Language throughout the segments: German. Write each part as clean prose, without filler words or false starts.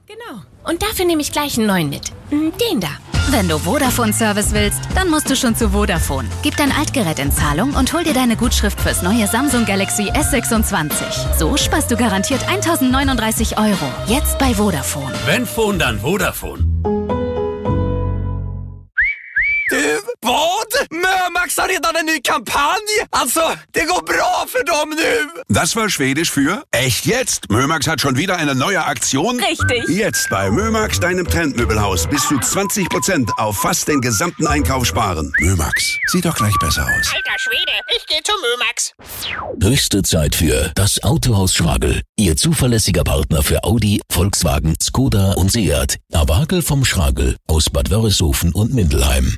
Genau. Und dafür nehme ich gleich einen neuen mit. Den da. Wenn du Vodafone-Service willst, dann musst du schon zu Vodafone. Gib dein Altgerät in Zahlung und hol dir deine Gutschrift fürs neue Samsung Galaxy S26. So sparst du garantiert 1.039 €. Jetzt bei Vodafone. Wenn Phone, dann Vodafone. Vad? Mömax har redan en ny kampanj! Alltså, det går bra för dem nu! Das war Schwedisch für echt jetzt. Mömax hat schon wieder eine neue Aktion. Richtig. Jetzt bei Mömax, deinem Trendmöbelhaus, bis zu 20% auf fast den gesamten Einkauf sparen. Mömax, sieht doch gleich besser aus. Alter Schwede, ich gehe zu Mömax. Höchste Zeit für das Autohaus Schragel. Ihr zuverlässiger Partner für Audi, Volkswagen, Skoda und Seat. Awagel vom Schragel aus Bad Wörishofen und Mindelheim.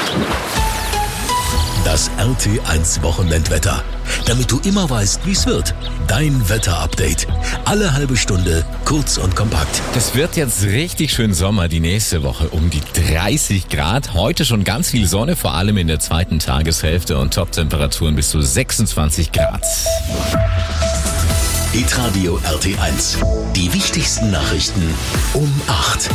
Das RT1 Wochenendwetter. Damit du immer weißt, wie es wird. Dein Wetterupdate. Alle halbe Stunde, kurz und kompakt. Es wird jetzt richtig schön Sommer die nächste Woche. Um die 30 Grad. Heute schon ganz viel Sonne, vor allem in der zweiten Tageshälfte und Toptemperaturen bis zu 26 Grad. Hitradio RT1. Die wichtigsten Nachrichten um 8.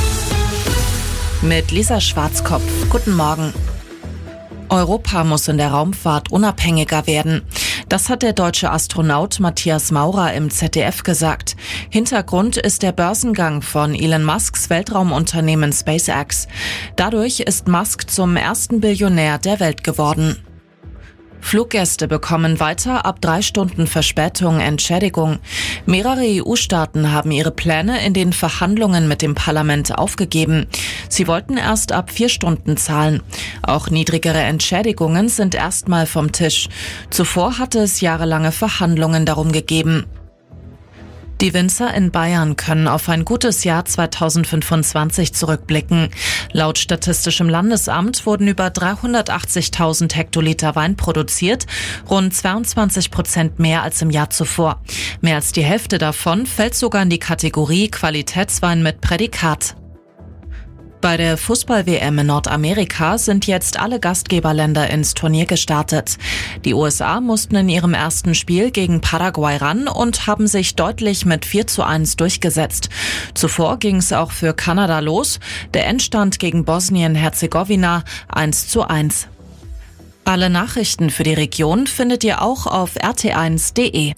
Mit Lisa Schwarzkopf. Guten Morgen. Europa muss in der Raumfahrt unabhängiger werden. Das hat der deutsche Astronaut Matthias Maurer im ZDF gesagt. Hintergrund ist der Börsengang von Elon Musks Weltraumunternehmen SpaceX. Dadurch ist Musk zum ersten Billionär der Welt geworden. Fluggäste bekommen weiter ab 3 Stunden Verspätung Entschädigung. Mehrere EU-Staaten haben ihre Pläne in den Verhandlungen mit dem Parlament aufgegeben. Sie wollten erst ab 4 Stunden zahlen. Auch niedrigere Entschädigungen sind erstmal vom Tisch. Zuvor hatte es jahrelange Verhandlungen darum gegeben. Die Winzer in Bayern können auf ein gutes Jahr 2025 zurückblicken. Laut Statistischem Landesamt wurden über 380.000 Hektoliter Wein produziert, rund 22% mehr als im Jahr zuvor. Mehr als die Hälfte davon fällt sogar in die Kategorie Qualitätswein mit Prädikat. Bei der Fußball-WM in Nordamerika sind jetzt alle Gastgeberländer ins Turnier gestartet. Die USA mussten in ihrem ersten Spiel gegen Paraguay ran und haben sich deutlich mit 4:1 durchgesetzt. Zuvor ging es auch für Kanada los. Der Endstand gegen Bosnien-Herzegowina 1:1. Alle Nachrichten für die Region findet ihr auch auf rt1.de.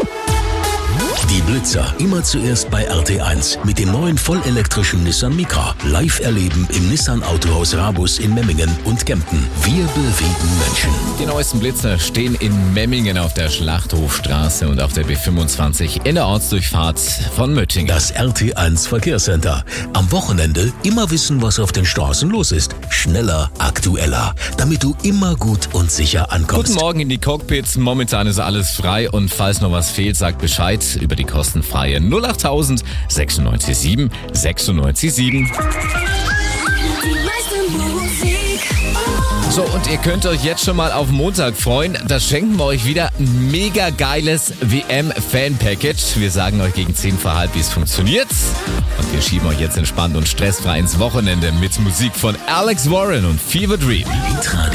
Die Blitzer immer zuerst bei RT1 mit dem neuen vollelektrischen Nissan Micra. Live erleben im Nissan Autohaus Rabus in Memmingen und Kempten. Wir bewegen Menschen. Die neuesten Blitzer stehen in Memmingen auf der Schlachthofstraße und auf der B25 in der Ortsdurchfahrt von Möttingen. Das RT1 Verkehrscenter. Am Wochenende immer wissen, was auf den Straßen los ist. Schneller, aktueller, damit du immer gut und sicher ankommst. Guten Morgen in die Cockpits. Momentan ist alles frei und falls noch was fehlt, sagt Bescheid über die kostenfreie 08000 967 967. So, und ihr könnt euch jetzt schon mal auf Montag freuen. Da schenken wir euch wieder ein mega geiles WM-Fan-Package. Wir sagen euch gegen 10 vor halb, wie es funktioniert. Und wir schieben euch jetzt entspannt und stressfrei ins Wochenende mit Musik von Alex Warren und Fever Dream.